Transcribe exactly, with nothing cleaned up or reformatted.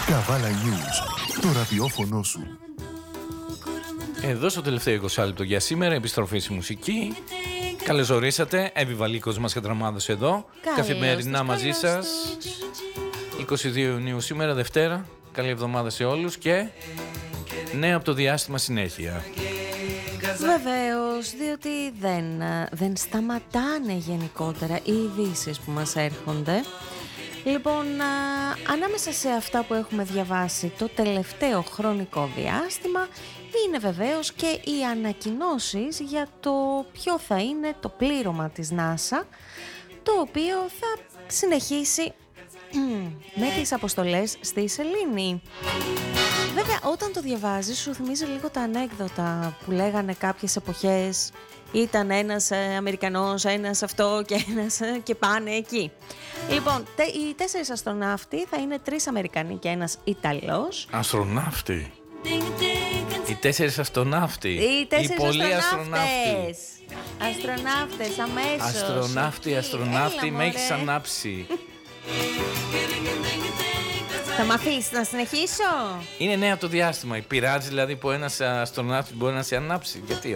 Καβάλα News, το ραδιόφωνο σου. Εδώ στο τελευταίο είκοσι λεπτό για σήμερα, επιστροφή στη μουσική. Καλώς ορίσατε, Εύη Βαλίκος μας κατραμάδωσε εδώ. Καλώς Καθημερινά τους, μαζί καλώς σας. τους. είκοσι δύο Ιουνίου σήμερα, Δευτέρα. Καλή εβδομάδα σε όλους και νέα από το διάστημα συνέχεια. Βεβαίως, διότι δεν, δεν σταματάνε γενικότερα οι ειδήσεις που μας έρχονται. Λοιπόν, α, ανάμεσα σε αυτά που έχουμε διαβάσει το τελευταίο χρονικό διάστημα είναι βεβαίως και οι ανακοινώσεις για το ποιο θα είναι το πλήρωμα της NASA, το οποίο θα συνεχίσει με τις αποστολές στη Σελήνη. Βέβαια, όταν το διαβάζεις σου θυμίζει λίγο τα ανέκδοτα που λέγανε κάποιες εποχές. Ήταν ένας ε, Αμερικανός, ένας αυτό και ένας ε, και πάνε εκεί. Λοιπόν, τε, οι τέσσερις αστροναύτοι θα είναι τρεις Αμερικανοί και ένας Ιταλός. Αστροναύτη. Οι τέσσερις αστροναύτοι. Οι τέσσερις πολλοί αστροναύτες. Αστροναύτες, αμέσως. Αστροναύτη, αστροναύτη, Έλα, με έχεις μωρέ. ανάψει. Θα μ' αφήσεις να συνεχίσω? Είναι νέα από το διάστημα. Πειράζει δηλαδή που ένας αστροναύτης μπορεί να σε ανάψει. Γιατί